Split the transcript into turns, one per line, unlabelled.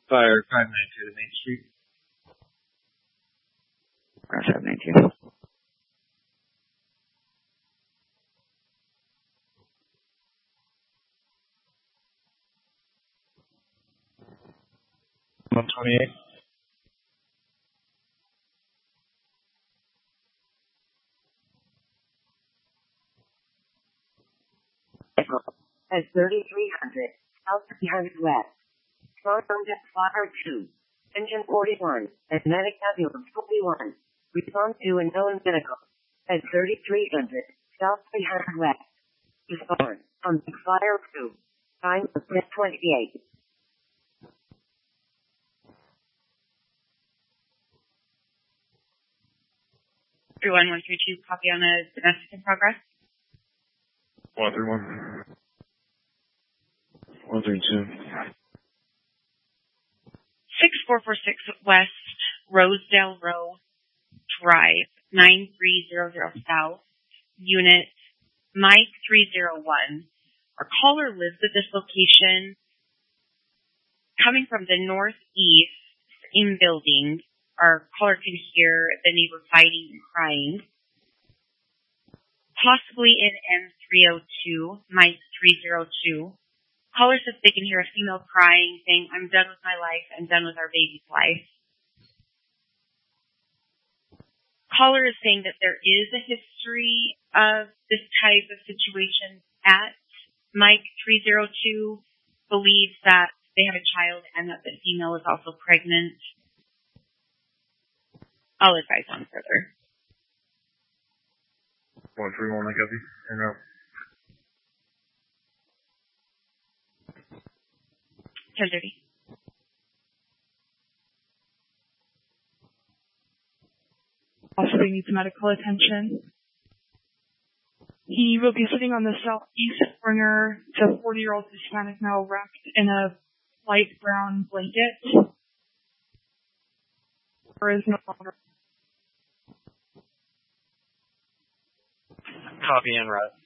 Fire 592 to Main Street.
Fire 592.
One 28.
At 3300 South 300 West. Contact Fire 2. Engine 41. And medic ambulance 41. Respond to a known medical. At 3300 South 300 West. Respond on Fire 2. Time of 10:28.
31132, copy on a domestic in progress.
131. 132.
6446 West Rosedale Row Drive, 9300 South, Unit Mike 301. Our caller lives at this location, coming from the northeast in building. Our caller can hear the neighbor fighting and crying. Possibly in M302, Mike 302. Caller says they can hear a female crying, saying, "I'm done with my life. I'm done with our baby's life." Caller is saying that there is a history of this type of situation at Mike 302, believes that they have a child and that the female is also pregnant. I'll advise on further.
131, I copy. And out.
10:30.
Possibly needs medical attention. He will be sitting on the southeast corner. It's a 40-year-old Hispanic male wrapped in a light brown blanket. There is no longer.
Copy en route.